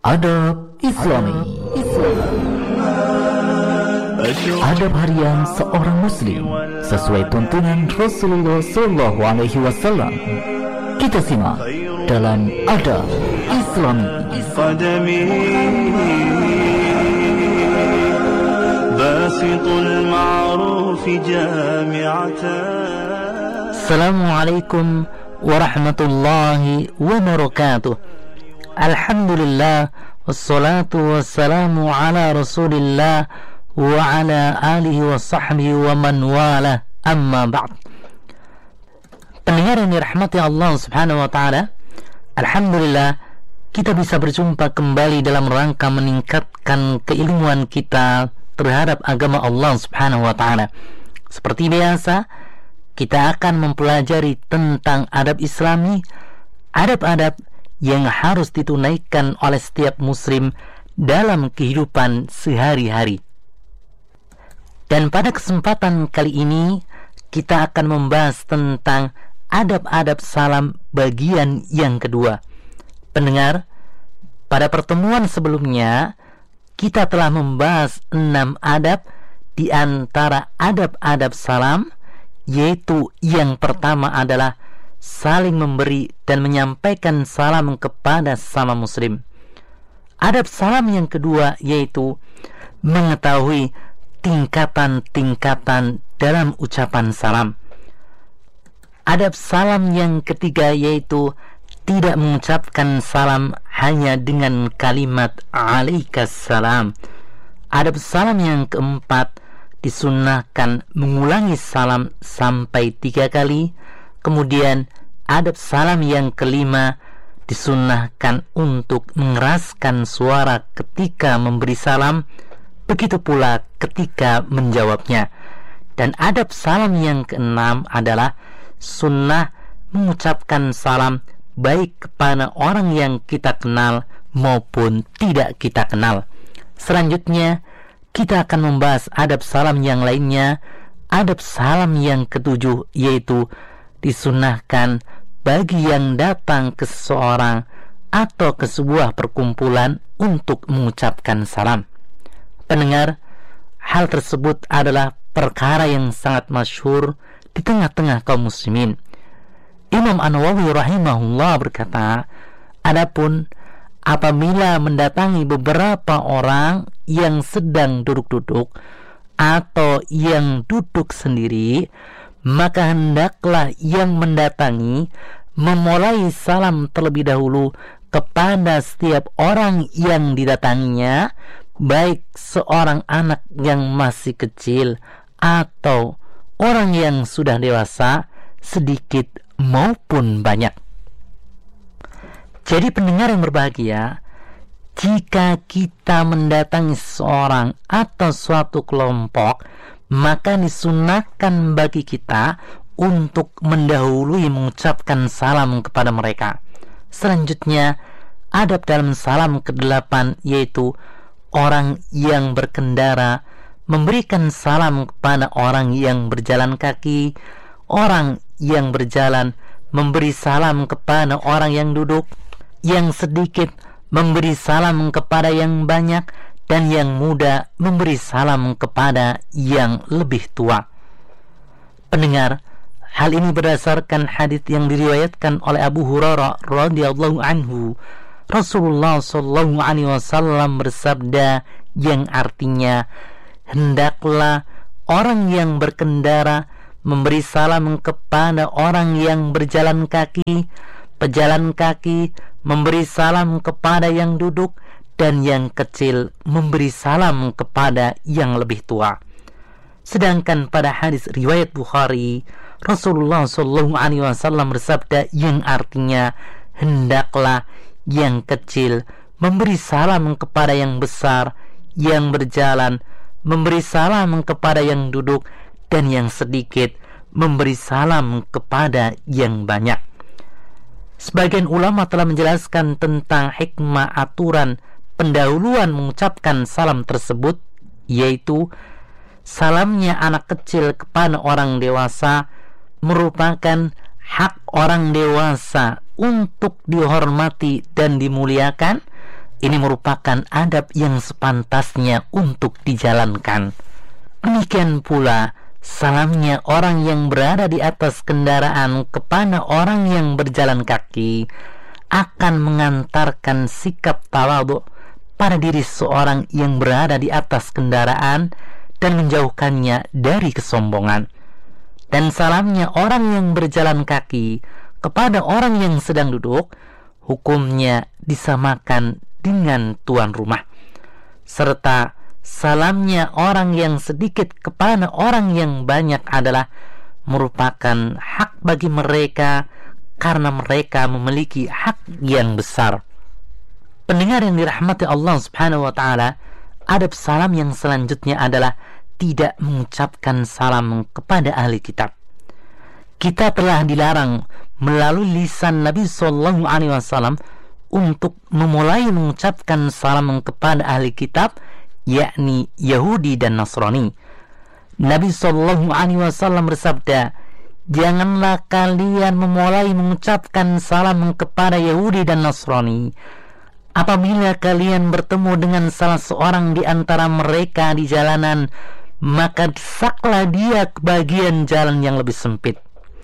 Adab Islami. Adab harian seorang muslim sesuai tuntunan Rasulullah SAW. Kita simak dalam Adab Islami. Assalamualaikum warahmatullahi wabarakatuh. Alhamdulillah, wassalatu wassalamu ala rasulillah wa ala alihi wa sahbihi wa man wala, amma ba'd. Pendengar yang dirahmati Allah subhanahu wa ta'ala, alhamdulillah kita bisa berjumpa kembali dalam rangka meningkatkan keilmuan kita terhadap agama Allah subhanahu wa ta'ala. Seperti biasa, kita akan mempelajari tentang adab Islami, adab-adab yang harus ditunaikan oleh setiap muslim dalam kehidupan sehari-hari. Dan pada kesempatan kali ini kita akan membahas tentang adab-adab salam bagian yang kedua. Pendengar, pada pertemuan sebelumnya kita telah membahas 6 adab di antara adab-adab salam, yaitu yang pertama adalah saling memberi dan menyampaikan salam kepada sesama muslim. Adab salam yang kedua yaitu mengetahui tingkatan-tingkatan dalam ucapan salam. Adab salam yang ketiga yaitu tidak mengucapkan salam hanya dengan kalimat alaikassalam. Adab salam yang keempat, disunnahkan mengulangi salam sampai 3 kali. Kemudian adab salam yang kelima, disunnahkan untuk mengeraskan suara ketika memberi salam, begitu pula ketika menjawabnya. Dan adab salam yang keenam adalah sunnah mengucapkan salam baik kepada orang yang kita kenal maupun tidak kita kenal. Selanjutnya kita akan membahas adab salam yang lainnya. Adab salam yang ketujuh yaitu disunnahkan bagi yang datang ke seseorang atau ke sebuah perkumpulan untuk mengucapkan salam. Pendengar, hal tersebut adalah perkara yang sangat masyhur di tengah-tengah kaum muslimin. Imam An-Nawawi rahimahullah berkata, adapun apabila mendatangi beberapa orang yang sedang duduk-duduk atau yang duduk sendiri, maka hendaklah yang mendatangi memulai salam terlebih dahulu kepada setiap orang yang didatanginya, baik seorang anak yang masih kecil atau orang yang sudah dewasa, sedikit maupun banyak. Jadi pendengar yang berbahagia, jika kita mendatangi seseorang atau suatu kelompok, maka disunahkan bagi kita untuk mendahului mengucapkan salam kepada mereka. Selanjutnya, adab dalam salam ke-8 yaitu orang yang berkendara memberikan salam kepada orang yang berjalan kaki, orang yang berjalan memberi salam kepada orang yang duduk, yang sedikit memberi salam kepada yang banyak, dan yang muda memberi salam kepada yang lebih tua. Pendengar, hal ini berdasarkan hadits yang diriwayatkan oleh Abu Hurairah radhiyallahu anhu. Rasulullah sallallahu alaihi wasallam bersabda yang artinya, hendaklah orang yang berkendara memberi salam kepada orang yang berjalan kaki, pejalan kaki memberi salam kepada yang duduk, dan yang kecil memberi salam kepada yang lebih tua. Sedangkan pada hadis riwayat Bukhari, Rasulullah SAW bersabda yang artinya, hendaklah yang kecil memberi salam kepada yang besar, yang berjalan memberi salam kepada yang duduk, dan yang sedikit memberi salam kepada yang banyak. Sebagian ulama telah menjelaskan tentang hikmah aturan pendahuluan mengucapkan salam tersebut, yaitu salamnya anak kecil kepada orang dewasa merupakan hak orang dewasa untuk dihormati dan dimuliakan, Ini merupakan adab yang sepantasnya untuk dijalankan. Demikian pula salamnya orang yang berada di atas kendaraan kepada orang yang berjalan kaki akan mengantarkan sikap tawadhu pada diri seorang yang berada di atas kendaraan dan menjauhkannya dari kesombongan. Dan salamnya orang yang berjalan kaki kepada orang yang sedang duduk, hukumnya disamakan dengan tuan rumah. Serta salamnya orang yang sedikit kepada orang yang banyak adalah merupakan hak bagi mereka karena mereka memiliki hak yang besar. Pendengar yang dirahmati Allah Subhanahu wa taala, adab salam yang selanjutnya adalah tidak mengucapkan salam kepada ahli kitab. Kita telah dilarang melalui lisan Nabi sallallahu alaihi wasallam untuk memulai mengucapkan salam kepada ahli kitab, yakni Yahudi dan Nasrani. Nabi sallallahu alaihi wasallam bersabda, "Janganlah kalian memulai mengucapkan salam kepada Yahudi dan Nasrani. Apabila kalian bertemu dengan salah seorang di antara mereka di jalanan, maka desaklah dia ke bagian jalan yang lebih sempit."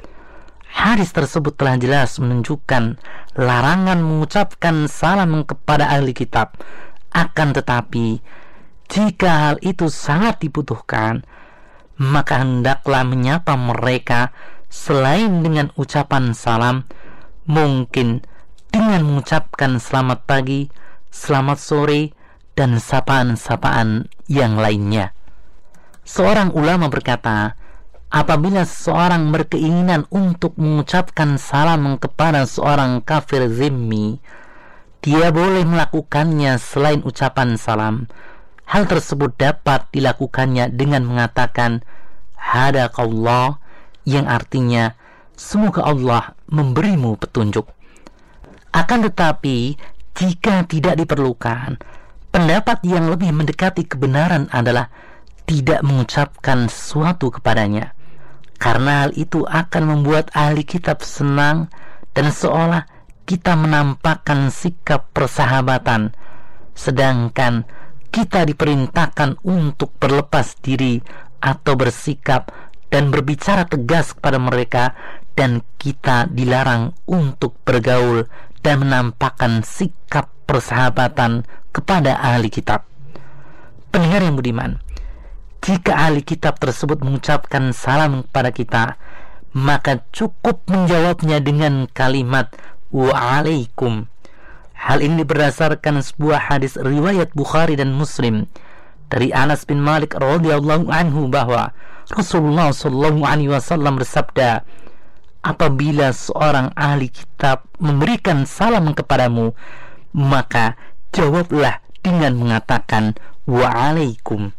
Hadis tersebut telah jelas menunjukkan larangan mengucapkan salam kepada ahli kitab. Akan tetapi, jika hal itu sangat dibutuhkan, maka hendaklah menyapa mereka selain dengan ucapan salam, mungkin dengan mengucapkan selamat pagi, selamat sore, dan sapaan-sapaan yang lainnya. Seorang ulama berkata, apabila seseorang berkeinginan untuk mengucapkan salam kepada seorang kafir zimmi, dia boleh melakukannya selain ucapan salam. Hal tersebut dapat dilakukannya dengan mengatakan hadakallah, yang artinya semoga Allah memberimu petunjuk. Akan tetapi, jika tidak diperlukan, pendapat yang lebih mendekati kebenaran adalah tidak mengucapkan sesuatu kepadanya, karena hal itu akan membuat ahli kitab senang dan seolah kita menampakkan sikap persahabatan, sedangkan kita diperintahkan untuk berlepas diri atau bersikap dan berbicara tegas kepada mereka, dan kita dilarang untuk bergaul dan menampakkan sikap persahabatan kepada ahli kitab. Pendengar yang budiman, jika ahli kitab tersebut mengucapkan salam kepada kita, maka cukup menjawabnya dengan kalimat wa'alaikum. Hal ini berdasarkan sebuah hadis riwayat Bukhari dan Muslim dari Anas bin Malik radhiyallahu anhu bahwa Rasulullah sallallahu alaihi wasallam bersabda, apabila seorang ahli kitab memberikan salam kepadamu, maka jawablah dengan mengatakan wa'alaikum.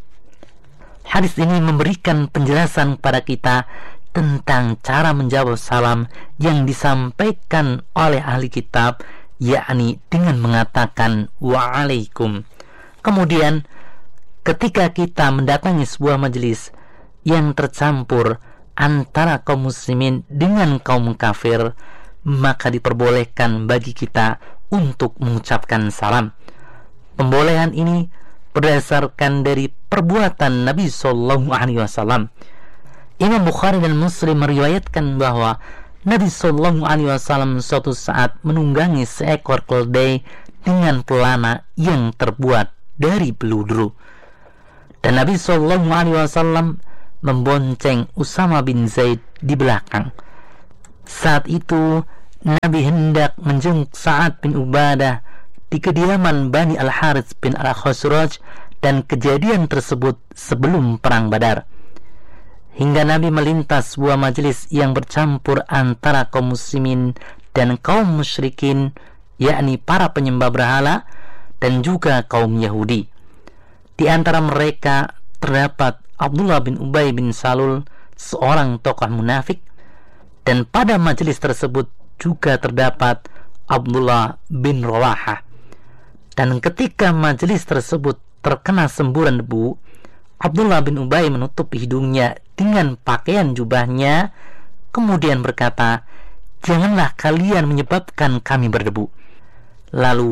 Hadis ini memberikan penjelasan kepada kita tentang cara menjawab salam yang disampaikan oleh ahli kitab, yakni dengan mengatakan wa'alaikum. Kemudian ketika kita mendatangi sebuah majelis yang tercampur antara kaum muslimin dengan kaum kafir, maka diperbolehkan bagi kita untuk mengucapkan salam. Pembolehan ini berdasarkan dari perbuatan Nabi sallallahu alaihi wasallam. Imam Bukhari dan Muslim meriwayatkan bahwa Nabi sallallahu alaihi wasallam suatu saat menunggangi seekor keledai dengan pelana yang terbuat dari peludru, dan Nabi sallallahu alaihi wasallam membonceng Usama bin Zaid di belakang. Saat itu Nabi hendak menjenguk Sa'ad bin Ubadah di kediaman Bani Al-Harits bin Al-Khosraj, dan kejadian tersebut sebelum perang Badar. Hingga Nabi melintas sebuah majelis yang bercampur antara kaum muslimin dan kaum musyrikin, yakni para penyembah berhala dan juga kaum Yahudi. Di antara mereka terdapat Abdullah bin Ubay bin Salul, seorang tokoh munafik, dan pada majelis tersebut juga terdapat Abdullah bin Rawahah. Dan ketika majelis tersebut terkena semburan debu, Abdullah bin Ubay menutup hidungnya dengan pakaian jubahnya, kemudian berkata, janganlah kalian menyebabkan kami berdebu. Lalu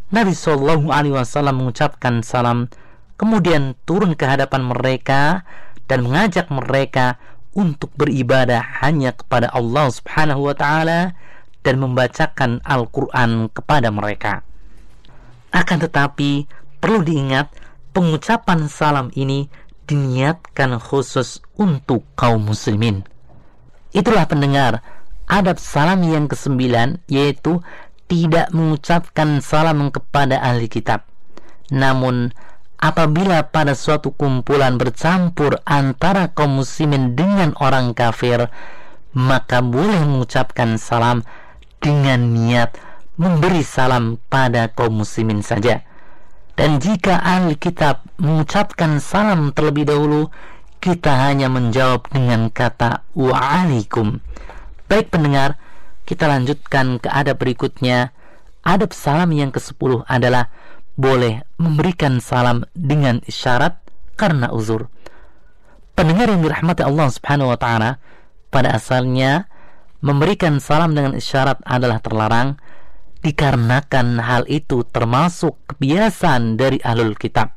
Nabi Shallallahu Alaihi Wasallam mengucapkan salam, kemudian turun ke hadapan mereka dan mengajak mereka untuk beribadah hanya kepada Allah Subhanahu wa Ta'ala dan membacakan Al-Quran kepada mereka. Akan tetapi perlu diingat, pengucapan salam ini diniatkan khusus untuk kaum muslimin. Itulah pendengar, adab salam yang ke-9, yaitu tidak mengucapkan salam kepada ahli kitab. Namun apabila pada suatu kumpulan bercampur antara kaum muslimin dengan orang kafir, maka boleh mengucapkan salam dengan niat memberi salam pada kaum muslimin saja. Dan jika ahli kitab mengucapkan salam terlebih dahulu, kita hanya menjawab dengan kata wa'alaikum. Baik pendengar, kita lanjutkan ke adab berikutnya. Adab salam yang ke-10 adalah boleh memberikan salam dengan isyarat karena uzur. Pendengar yang dirahmati Allah Subhanahu wa Ta'ala, pada asalnya memberikan salam dengan isyarat adalah terlarang, dikarenakan hal itu termasuk kebiasaan dari ahlul kitab.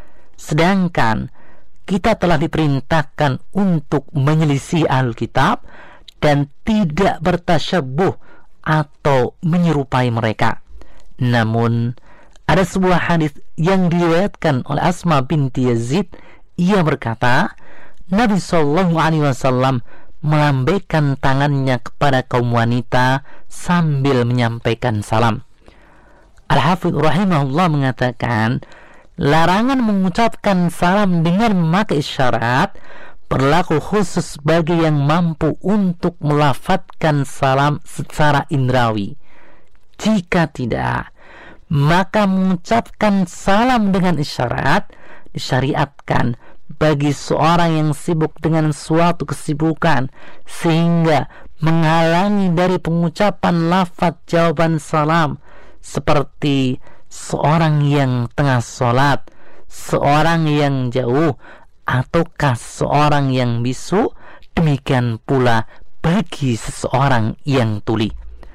Sedangkan kita telah diperintahkan untuk menyelisih ahlul kitab dan tidak bertasyabuh atau menyerupai mereka. Namun ada sebuah hadis yang diriwayatkan oleh Asma binti Yazid. Ia berkata, Nabi Shallallahu Alaihi Wasallam melambaikan tangannya kepada kaum wanita sambil menyampaikan salam. Al-Hafidh rahimahullah mengatakan, larangan mengucapkan salam dengan memakai isyarat berlaku khusus bagi yang mampu untuk melafadzkan salam secara indrawi. Jika tidak, maka mengucapkan salam dengan isyarat disyariatkan bagi seorang yang sibuk dengan suatu kesibukan sehingga menghalangi dari pengucapan lafaz jawaban salam, seperti seorang yang tengah sholat, seorang yang jauh, ataukah seorang yang bisu. Demikian pula bagi seseorang yang tuli.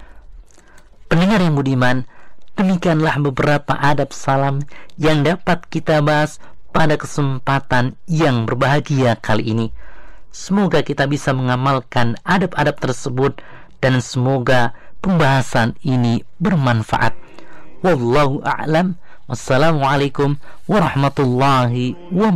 Pendengar yang budiman, demikianlah beberapa adab salam yang dapat kita bahas pada kesempatan yang berbahagia kali ini. Semoga kita bisa mengamalkan adab-adab tersebut dan semoga pembahasan ini bermanfaat. Wallahu a'lam. Wassalamualaikum warahmatullahi wabarakatuh.